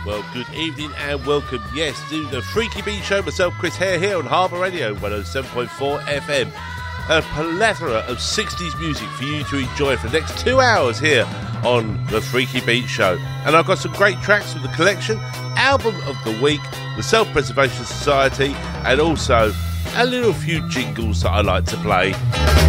Well, good evening and welcome, yes, to the Freaky Beat Show. Myself, Chris Hare, here on Harbour Radio 107.4 FM. A plethora of 60s music for you to enjoy for the next 2 hours here on the Freaky Beat Show. And I've got some great tracks from the collection, Album of the Week, the Self-Preservation Society, and also a little few jingles that I like to play.